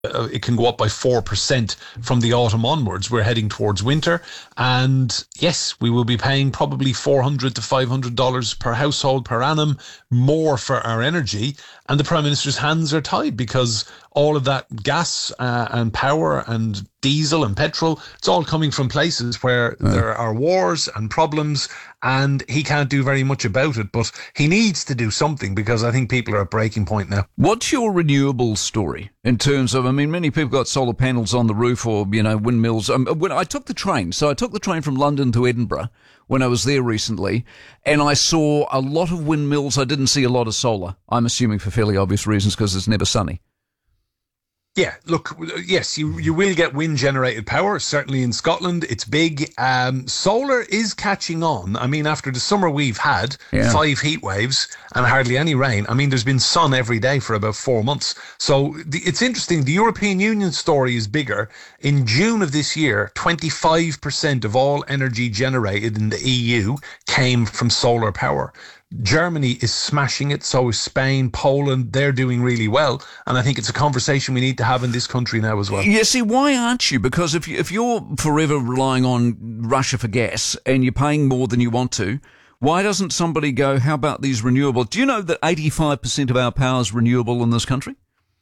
it can go up by 4% from the autumn onwards. We're heading towards winter. And yes, we will be paying probably $400 to $500 per household per annum more for our energy. And the Prime Minister's hands are tied because all of that gas and power and diesel and petrol, it's all coming from places where there are wars and problems, and he can't do very much about it. But he needs to do something because I think people are at breaking point now. What's your renewable story in terms of, I mean, many people got solar panels on the roof or, windmills. When I took the train from London to Edinburgh when I was there recently, and I saw a lot of windmills. I didn't see a lot of solar, I'm assuming for fairly obvious reasons because it's never sunny. Yeah, look, yes, you will get wind-generated power, certainly in Scotland. It's big. Solar is catching on. I mean, after the summer we've had, 5 heat waves and hardly any rain, I mean, there's been sun every day for about 4 months. So it's interesting. The European Union story is bigger. In June of this year, 25% of all energy generated in the EU came from solar power. Germany is smashing it, so is Spain, Poland, they're doing really well. And I think it's a conversation we need to have in this country now as well. Yeah, see, why aren't you? Because if you're forever relying on Russia for gas and you're paying more than you want to, why doesn't somebody go, how about these renewables? Do you know that 85% of our power is renewable in this country?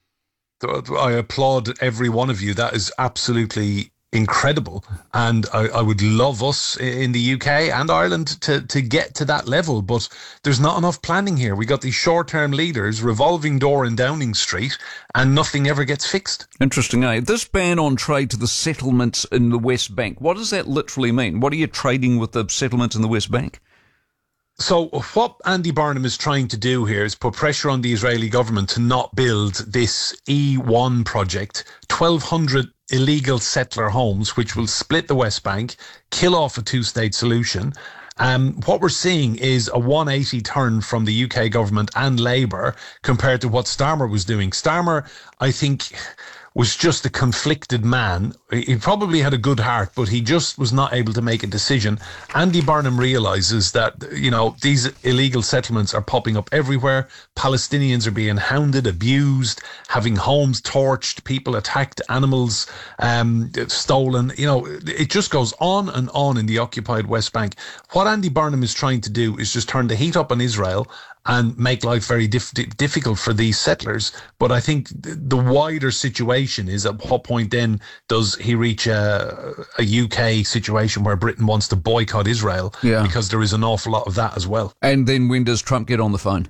I applaud every one of you. That is absolutely incredible, and I would love us in the UK and Ireland to get to that level, but there's not enough planning here. We got these short-term leaders, revolving door in Downing Street, and nothing ever gets fixed. Interesting, eh? This ban on trade to the settlements in the West Bank, what does that literally mean? What are you trading with the settlements in the West Bank? So what Andy Burnham is trying to do here is put pressure on the Israeli government to not build this E1 project, 1,200 illegal settler homes, which will split the West Bank, kill off a two-state solution. What we're seeing is a 180 turn from the UK government and Labour compared to what Starmer was doing. Starmer, I think, was just a conflicted man. He probably had a good heart, but he just was not able to make a decision. Andy Burnham realises that, these illegal settlements are popping up everywhere. Palestinians are being hounded, abused, having homes torched, people attacked, animals stolen. It just goes on and on in the occupied West Bank. What Andy Burnham is trying to do is just turn the heat up on Israel and make life very difficult for these settlers. But I think the wider situation is, at what point then does he reach a UK situation where Britain wants to boycott Israel? Yeah. Because there is an awful lot of that as well. And then when does Trump get on the phone?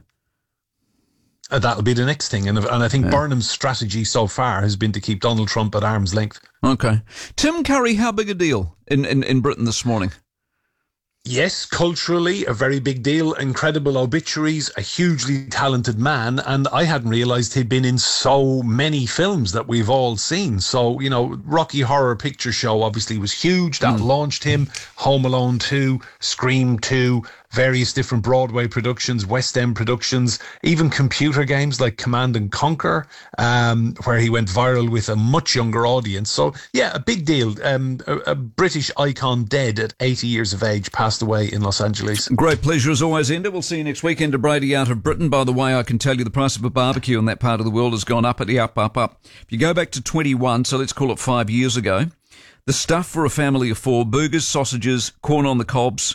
That'll be the next thing. And I think Burnham's strategy so far has been to keep Donald Trump at arm's length. Okay. Tim Curry, how big a deal in Britain this morning? Yes, culturally, a very big deal. Incredible obituaries, a hugely talented man. And I hadn't realised he'd been in so many films that we've all seen. So, Rocky Horror Picture Show obviously was huge. That launched him. Home Alone 2, Scream 2, various different Broadway productions, West End productions, even computer games like Command and Conquer, where he went viral with a much younger audience. So, yeah, a big deal. A British icon dead at 80 years of age, passed away in Los Angeles. Great pleasure as always, Enda. We'll see you next week. Enda Brady out of Britain. By the way, I can tell you the price of a barbecue in that part of the world has gone up. If you go back to 21, so let's call it 5 years ago, the stuff for a family of 4, burgers, sausages, corn on the cobs,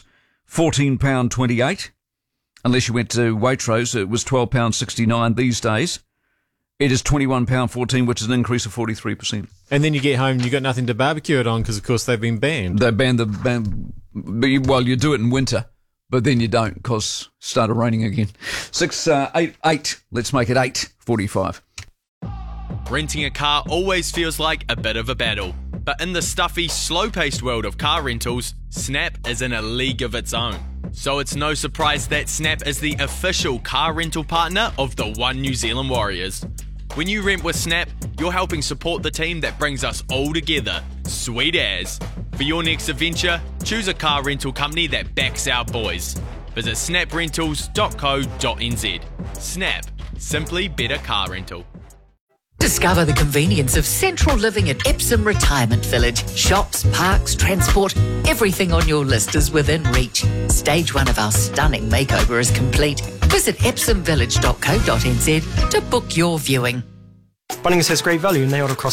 £14.28. Unless you went to Waitrose, it was £12.69 these days. It is £21.14, which is an increase of 43%. And then you get home and you got nothing to barbecue it on because, of course, they've been banned. They banned well, you do it in winter, but then you don't because it started raining again. 8. Let's make it 8:45. Renting a car always feels like a bit of a battle. But in the stuffy, slow-paced world of car rentals, Snap is in a league of its own. So it's no surprise that Snap is the official car rental partner of the One New Zealand Warriors. When you rent with Snap, you're helping support the team that brings us all together. Sweet as. For your next adventure, choose a car rental company that backs our boys. Visit snaprentals.co.nz. Snap. Simply better car rental. Discover the convenience of central living at Epsom Retirement Village. Shops, parks, transport, everything on your list is within reach. Stage 1 of our stunning makeover is complete. Visit epsomvillage.co.nz to book your viewing. Bunnings has great value nailed across